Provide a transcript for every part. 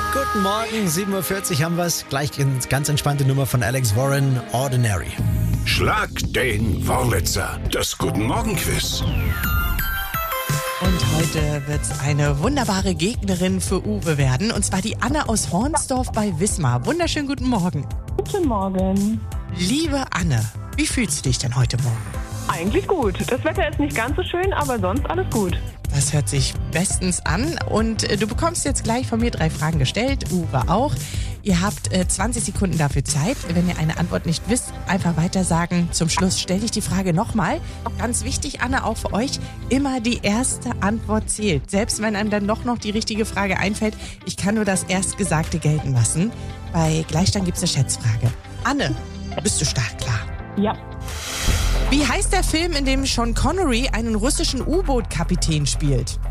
Guten Morgen, 7.40 Uhr haben wir es. Gleich eine ganz entspannte Nummer von Alex Warren, Ordinary. Schlag den Wurlitzer, das Guten Morgen Quiz. Und heute wird es eine wunderbare Gegnerin für Uwe werden. Und zwar die Anne aus Hornsdorf bei Wismar. Wunderschönen guten Morgen. Guten Morgen. Liebe Anne, wie fühlst du dich denn heute Morgen? Eigentlich gut. Das Wetter ist nicht ganz so schön, aber sonst alles gut. Das hört sich bestens an. Und du bekommst jetzt gleich von mir 3 Fragen gestellt, Uwe auch. Ihr habt 20 Sekunden dafür Zeit. Wenn ihr eine Antwort nicht wisst, einfach weiter sagen. Zum Schluss stelle ich die Frage nochmal. Ganz wichtig, Anne, auch für euch, immer die erste Antwort zählt. Selbst wenn einem dann doch noch die richtige Frage einfällt, ich kann nur das Erstgesagte gelten lassen. Bei Gleichstand gibt es eine Schätzfrage. Anne, bist du startklar? Ja. Wie heißt der Film, in dem Sean Connery einen russischen U-Boot-Kapitän spielt?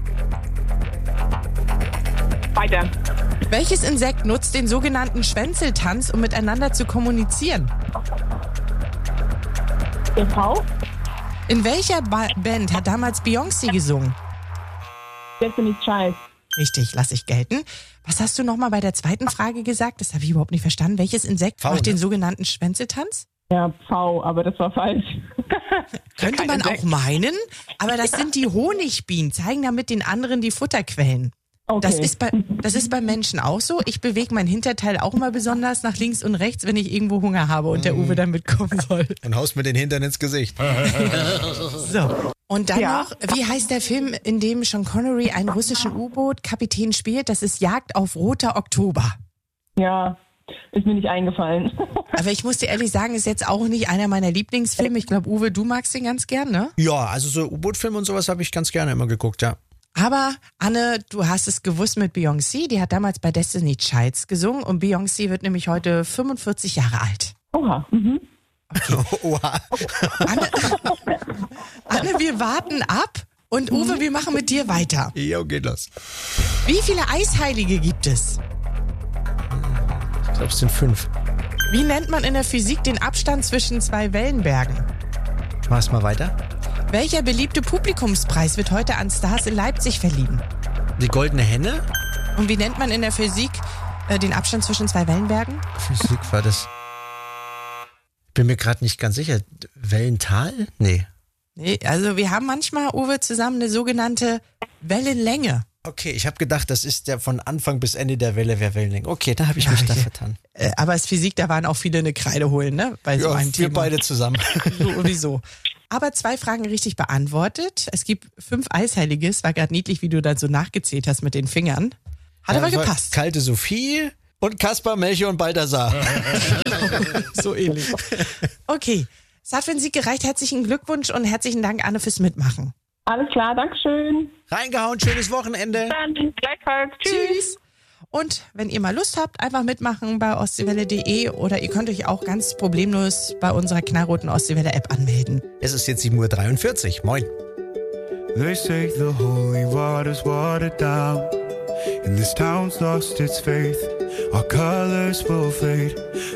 Weiter. Welches Insekt nutzt den sogenannten Schwänzeltanz, um miteinander zu kommunizieren? Der V. In welcher Band hat damals Beyoncé gesungen? Destiny's Child. Richtig, lass ich gelten. Was hast du nochmal bei der zweiten Frage gesagt? Das habe ich überhaupt nicht verstanden. Welches Insekt V, macht den ne? sogenannten Schwänzeltanz? Ja, V, aber das war falsch. Könnte Kein man Insekt. auch meinen, aber das sind die Honigbienen, zeigen damit den anderen die Futterquellen. Okay. Das ist beim Menschen auch so. Ich bewege mein Hinterteil auch mal besonders nach links und rechts, wenn ich irgendwo Hunger habe und der Uwe dann mitkommen soll. Und haust mir den Hintern ins Gesicht. So. Und dann Ja. noch, wie heißt der Film, in dem Sean Connery einen russischen U-Boot-Kapitän spielt? Das ist Jagd auf Roter Oktober. Ja, ist mir nicht eingefallen. Aber ich muss dir ehrlich sagen, ist jetzt auch nicht einer meiner Lieblingsfilme. Ich glaube, Uwe, du magst den ganz gern, ne? Ja, also so U-Boot-Filme und sowas habe ich ganz gerne immer geguckt, ja. Aber Anne, du hast es gewusst mit Beyoncé. Die hat damals bei Destiny's Child gesungen und Beyoncé wird nämlich heute 45 Jahre alt. Oha. Mhm. Oha. Anne, wir warten ab und Uwe, wir machen mit dir weiter. Jo, geht los. Wie viele Eisheilige gibt es? Ich glaube, es sind 5. Wie nennt man in der Physik den Abstand zwischen 2 Wellenbergen? Mach's mal weiter. Welcher beliebte Publikumspreis wird heute an Stars in Leipzig verliehen? Die goldene Henne? Und wie nennt man in der Physik den Abstand zwischen 2 Wellenbergen? Physik war das. Bin mir gerade nicht ganz sicher. Wellental? Nee. Nee, also wir haben manchmal, Uwe, zusammen eine sogenannte Wellenlänge. Okay, ich habe gedacht, das ist der von Anfang bis Ende der Welle, wer Wellenlänge. Okay, da habe ich mich da vertan. Aber als Physik, da waren auch viele eine Kreide holen, ne? Bei so einem wir Thema. beide zusammen. Sowieso. Aber 2 Fragen richtig beantwortet. Es gibt 5 Eisheilige. Es war gerade niedlich, wie du dann so nachgezählt hast mit den Fingern. Hat aber Das war gepasst. Kalte Sophie und Kaspar, Melchior und Balthasar. So ähnlich. Okay. Es hat für den Sieg gereicht. Herzlichen Glückwunsch und herzlichen Dank, Anne, fürs Mitmachen. Alles klar, Dankeschön. Reingehauen, schönes Wochenende. Dann gleichfalls. Tschüss. Tschüss. Und wenn ihr mal Lust habt, einfach mitmachen bei ostseewelle.de oder ihr könnt euch auch ganz problemlos bei unserer knallroten Ostseewelle-App anmelden. Es ist jetzt 7.43 Uhr. Moin. They say the holy water's watered down, and this town's lost its faith. Our colors will fade.